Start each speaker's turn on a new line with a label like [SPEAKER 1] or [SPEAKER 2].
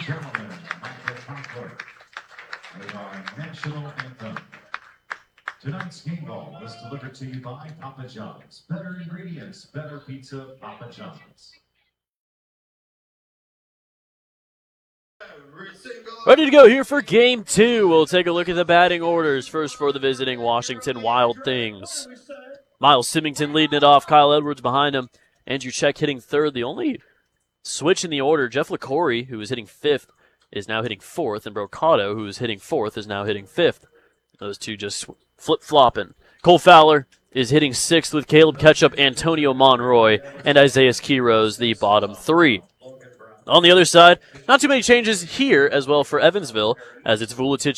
[SPEAKER 1] gentlemen, Michael Conklin with our national anthem. Tonight's game ball was delivered to you by Papa John's. Better ingredients, better pizza, Papa John's.
[SPEAKER 2] Ready to go here for Game 2. We'll take a look at the batting orders. First for the visiting Washington Wild Things. Miles Symington leading it off. Kyle Edwards behind him. Andrew Check hitting third. The only switch in the order, Jeff LaCorey, who was hitting fifth, is now hitting fourth. And Brocato, who was hitting fourth, is now hitting fifth. Those two just flip-flopping. Cole Fowler is hitting sixth with Caleb Ketchup, Antonio Monroy, and Isaiah Quiroz, the bottom three. On the other side, not too many changes here as well for Evansville, as it's Vuletic